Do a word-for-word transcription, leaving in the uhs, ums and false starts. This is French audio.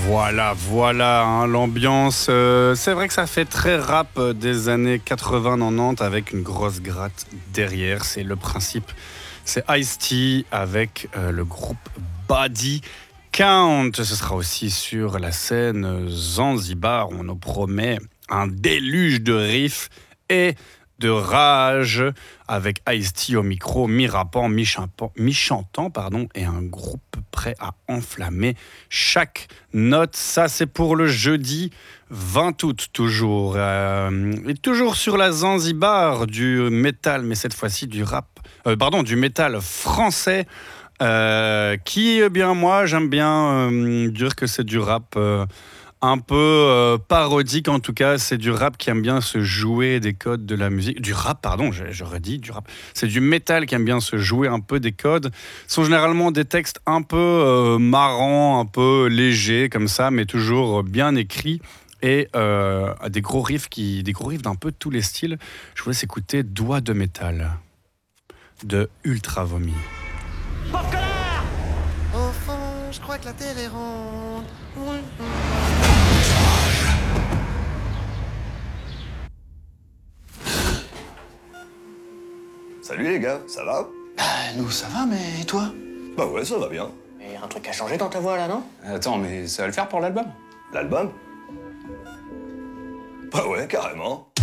Voilà, voilà, hein, l'ambiance. Euh, c'est vrai que ça fait très rap des années quatre-vingts quatre-vingt-dix avec une grosse gratte derrière. C'est le principe. C'est Ice-T avec euh, le groupe Body Count. Ce sera aussi sur la scène Zanzibar. On nous promet un déluge de riffs et de rage avec Ice-T au micro, mi-rappant, mi-chantant, mi-chantant, pardon, et un groupe prêt à enflammer chaque note. Ça, c'est pour le jeudi vingt août, toujours. Euh, et toujours sur la Zanzibar du métal, mais cette fois-ci du rap, euh, pardon, du métal français. Euh, qui, eh bien, moi, j'aime bien euh, dire que c'est du rap euh, un peu euh, parodique, en tout cas. C'est du rap qui aime bien se jouer des codes de la musique. Du rap, pardon, j'aurais dit du rap. C'est du métal qui aime bien se jouer un peu des codes. Ce sont généralement des textes un peu euh, marrants, un peu légers, comme ça, mais toujours bien écrits. Et euh, des gros riffs, qui, des gros riffs d'un peu tous les styles. Je vous laisse écouter Doigt de métal de Ultra Vomi. Au fond, je crois que la terre est ronde. Oui. Salut les gars, ça va? Bah, nous, ça va, mais et toi? Bah ouais, ça va bien. Mais un truc a changé dans ta voix, là, non? Attends, mais ça va le faire pour l'album? L'album? Bah ouais, carrément.